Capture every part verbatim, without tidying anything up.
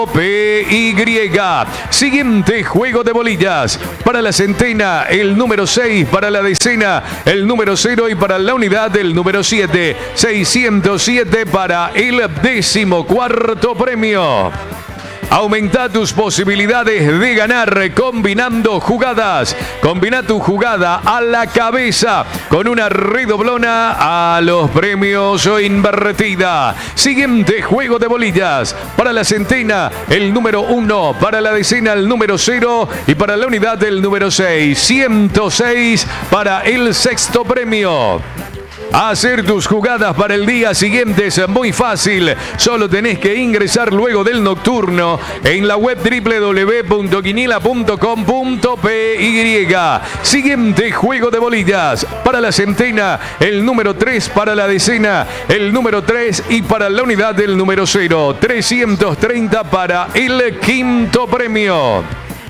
P Y. Siguiente juego de bolillas. Para la centena, el número seis. Para la decena, el número cero. Y para la unidad, el número siete. seiscientos siete para el decimocuarto premio. Aumenta tus posibilidades de ganar combinando jugadas. Combina tu jugada a la cabeza con una redoblona a los premios o invertida. Siguiente juego de bolillas. Para la centena, el número uno. Para la decena, el número cero. Y para la unidad, el número seis. ciento seis para el sexto premio. Hacer tus jugadas para el día siguiente es muy fácil. Solo tenés que ingresar luego del nocturno en la web doble u doble u doble u punto quiniela punto com punto pe ye. Siguiente juego de bolillas. Para la centena, el número tres. Para la decena, el número tres. Y para la unidad, el número cero. trescientos treinta para el quinto premio.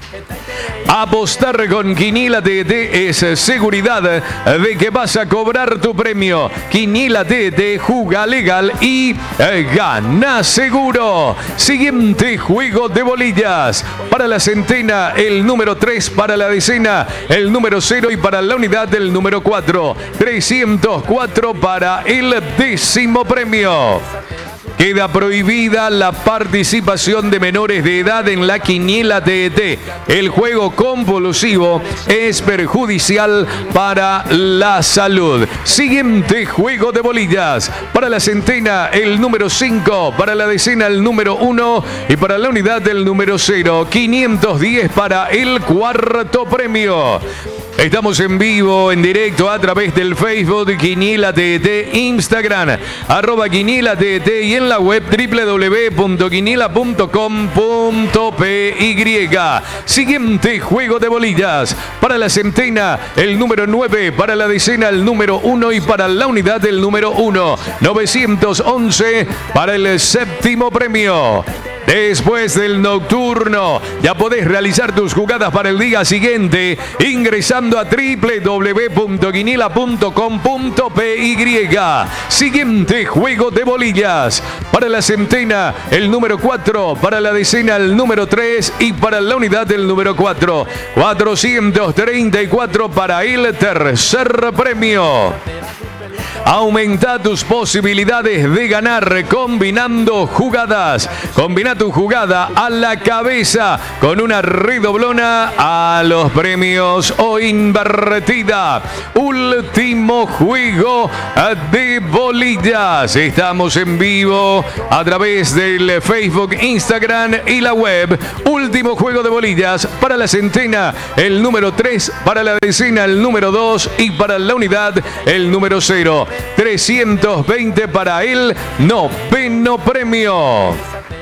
Apostar con Quiniela T T es seguridad de que vas a cobrar tu premio. Quiniela T T, juga legal y gana seguro. Siguiente juego de bolillas. Para la centena, el número tres. Para la decena, el número cero. Y para la unidad, el número cuatro. trescientos cuatro para el décimo premio. Queda prohibida la participación de menores de edad en la Quiniela T T. El juego compulsivo es perjudicial para la salud. Siguiente juego de bolillas. Para la centena, el número cinco. Para la decena, el número uno. Y para la unidad, el número cero. quinientos diez para el cuarto premio. Estamos en vivo, en directo, a través del Facebook Quiniela T T, Instagram, arroba Quiniela T T y en la web doble u doble u doble u punto quiniela punto com punto pe ye. Siguiente juego de bolillas. Para la centena, el número nueve. Para la decena, el número uno. Y para la unidad, el número uno. novecientos once para el séptimo premio. Después del nocturno, ya podés realizar tus jugadas para el día siguiente ingresando a doble u doble u doble u punto quiniela punto com punto pe ye. Siguiente juego de bolillas. Para la centena, el número cuatro. Para la decena, el número tres. Y para la unidad, el número cuatro. cuatrocientos treinta y cuatro para el tercer premio. Aumenta tus posibilidades de ganar combinando jugadas. Combina tu jugada a la cabeza con una redoblona a los premios o invertida. Último juego de bolillas. Estamos en vivo a través del Facebook, Instagram y la web. Último juego de bolillas. Para la centena, el número tres. Para la decena, el número dos. Y para la unidad, el número cero. trescientos veinte para el noveno premio.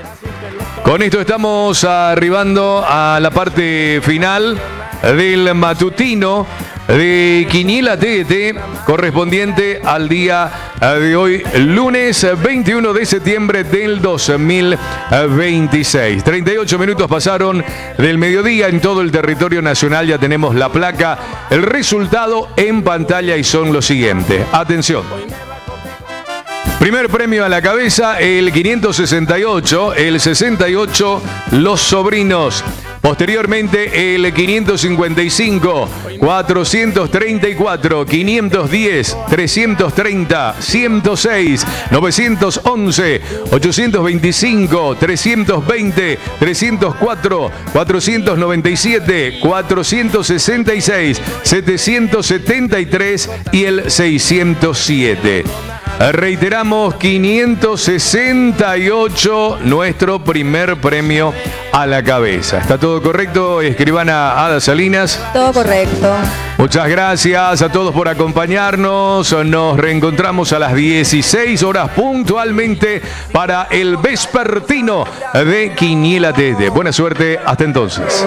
Con esto estamos arribando a la parte final del matutino de Quiniela T T, correspondiente al día de hoy, lunes veintiuno de septiembre del dos mil veintiséis. treinta y ocho minutos pasaron del mediodía en todo el territorio nacional. Ya tenemos la placa, el resultado en pantalla y son los siguientes. Atención. Primer premio a la cabeza, el quinientos sesenta y ocho, el sesenta y ocho, Los Sobrinos. Posteriormente, el quinientos cincuenta y cinco, cuatrocientos treinta y cuatro, quinientos diez, trescientos treinta, ciento seis, novecientos once, ochocientos veinticinco, trescientos veinte, trescientos cuatro, cuatrocientos noventa y siete, cuatrocientos sesenta y seis, setecientos setenta y tres y el seiscientos siete. Reiteramos, quinientos sesenta y ocho, nuestro primer premio a la cabeza. ¿Está todo correcto, escribana Ada Salinas? Todo correcto. Muchas gracias a todos por acompañarnos. Nos reencontramos a las dieciséis horas puntualmente para el vespertino de Quiniela T T. Buena suerte, hasta entonces.